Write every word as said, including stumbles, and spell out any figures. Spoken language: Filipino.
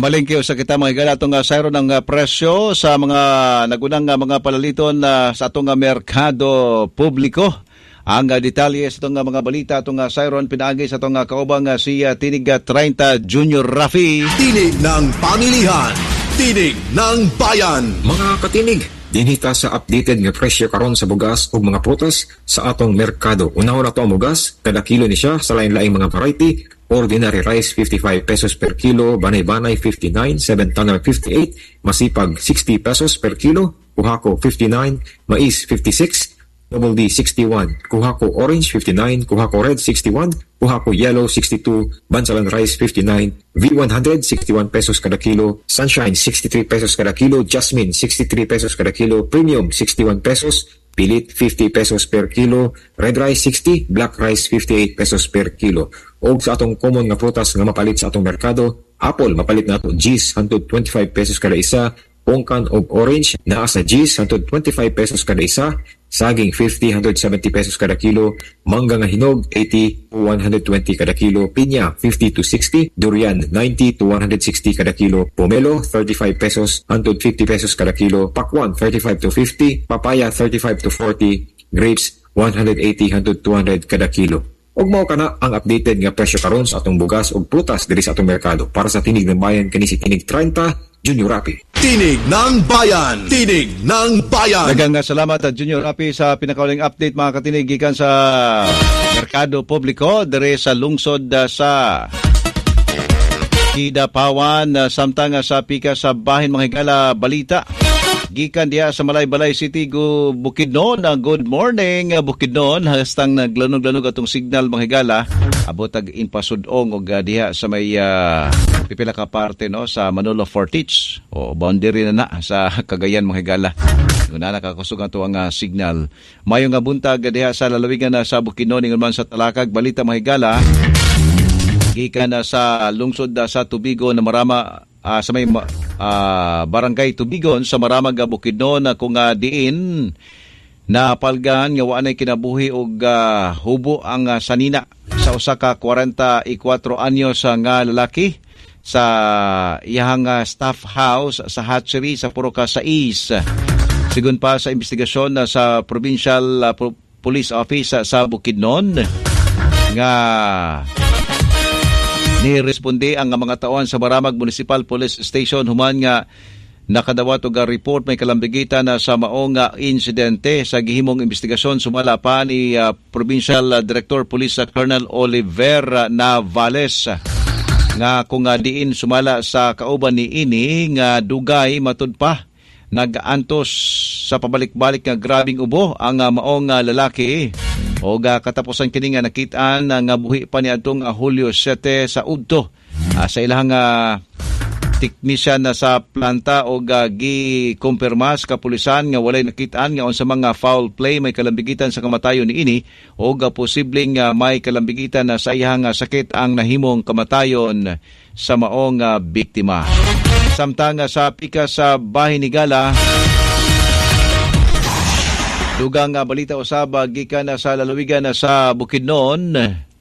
Mamalingki sa kita mga higala itong uh, sayro ng uh, presyo sa mga nagunang uh, mga palaliton uh, sa itong uh, merkado publiko. Ang uh, detalye sa itong uh, mga balita itong uh, sayron pinagi sa itong uh, kaubang uh, si uh, Tinig uh, thirty Junior Rafi. Tinig ng pamilihan, tinig ng bayan. Mga katinig, dinhita sa updated nga presyo karon sa bugas ug mga prutas sa atong merkado. Unahon na to ang bugas, kada kilo ni siya sa lain-laing mga variety. Ordinary rice fifty-five pesos per kilo, banay-banay fifty-nine, seven tanner fifty-eight, masipag sixty pesos per kilo, kuhako fifty-nine, mais fifty-six, double D sixty-one, kuhako orange fifty-nine, kuhako red sixty-one, kuhako yellow sixty-two, bansalan rice fifty-nine, V one hundred sixty-one pesos kada kilo, sunshine sixty-three pesos kada kilo, jasmine sixty-three pesos kada kilo, premium sixty-one pesos, pilit fifty pesos per kilo, red rice sixty, black rice fifty-eight pesos per kilo. Og sa atong common nga prutas nga mapalit sa atong merkado, apple mapalit na ato G's one hundred twenty-five pesos kada isa, pongkan og orange naa sa G's one hundred twenty-five pesos kada isa, saging fifty, one hundred seventy pesos kada kilo, mangga nga hinog eighty to one hundred twenty kada kilo, pinya fifty to sixty, durian ninety to one hundred sixty kada kilo, pomelo thirty-five pesos, one hundred fifty pesos kada kilo, pakwan thirty-five to fifty, papaya thirty-five to forty, grapes one hundred eighty to two hundred kada kilo. Og mao kana ang updated nga presyo karon sa atong bugas ug prutas diri sa atong merkado. Para sa Tinig ng Bayan kini si Tinig thirty Junior Rapi. Tinig ng Bayan, Tinig ng Bayan. Daghang salamat at Junior Rapi sa pinakauling update mga katinig gikan sa merkado publiko diri sa lungsod uh, sa Kidapawan, uh, samtang uh, sa pika sa bahin mga higala balita gikan diha sa Malaybalay City, go Bukidnon. Uh, good morning uh, Bukidnon. Hastang naglanog-lanog atong signal mga higala abot ag impasudong og uh, diha sa may uh, pipila ka parte no sa Manolo Fortich o boundary na na sa Cagayan mga higala. Una nakakasugan to ang uh, signal. Mayo nga buntag diha sa lalawigan na sa Bukidnon ingon man sa Talakag balita mga higala gikan na sa lungsod uh, sa Tubigon na marama uh, sa may uh, barangay Tubigon sa maramag uh, Bukidnon na uh, kung uh, diin na palgan nga waanay kinabuhi og uh, hubo ang uh, sanina sa usa ka forty-four anyos uh, nga lalaki sa iyang uh, staff house sa hatchery sa Puroka sa East. Sigun pa sa investigasyon uh, sa Provincial uh, Police Office uh, sa Bukidnon nga niresponde ang mga taon sa Maramag Municipal Police Station human nga nakadawat og report may kalambigitan na sa maong uh, insidente. Sa gihimong investigasyon sumala pa ni uh, Provincial uh, Director Police uh, Colonel Oliver uh, Navales uh, nga kung uh, diin sumala sa kauban ni ini nga dugay matud pa nag-antos sa pabalik-balik nga grabing ubo ang uh, maong uh, lalaki. O uh, katapusan kini nga nakitaan uh, nga buhi pa ni adtong uh, Hulyo seven sa Udto uh, sa ilang uh, teknisyan na sa planta o uh, gi-kumpirma sa kapulisan nga walay nakitaan nga unsa mga foul play may kalambigitan sa kamatayon ni ini o uh, posibleng uh, may kalambigitan na sa iyang uh, sakit ang nahimong kamatayon sa maong uh, biktima. Samtang uh, sa pika sa bahin ni Gala dugang uh, balita usab gikan uh, sa lalawigan uh, sa Bukidnon